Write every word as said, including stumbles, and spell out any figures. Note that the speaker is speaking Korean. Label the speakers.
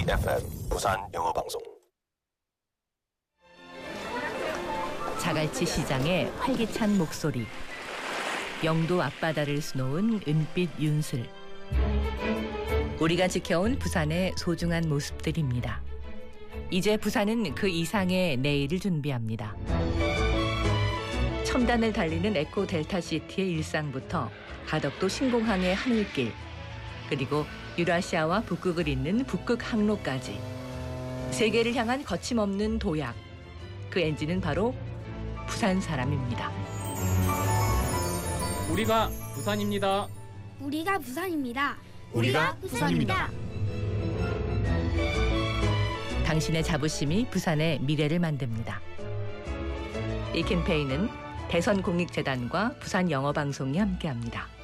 Speaker 1: 에프엠 부산 영어 방송.
Speaker 2: 자갈치 시장의 활기찬 목소리. 영도 앞바다를 수놓은 은빛 윤슬. 우리가 지켜온 부산의 소중한 모습들입니다. 이제 부산은 그 이상의 내일을 준비합니다. 첨단을 달리는 에코 델타시티의 일상부터 가덕도 신공항의 하늘길, 그리고 유라시아와 북극을 잇는 북극 항로까지 세계를 향한 거침없는 도약. 그 엔진은 바로 부산 사람입니다.
Speaker 3: 우리가 부산입니다.
Speaker 4: 우리가 부산입니다.
Speaker 5: 우리가 부산입니다.
Speaker 2: 당신의 자부심이 부산의 미래를 만듭니다. 이 캠페인은 대선공익재단과 부산영어방송이 함께합니다.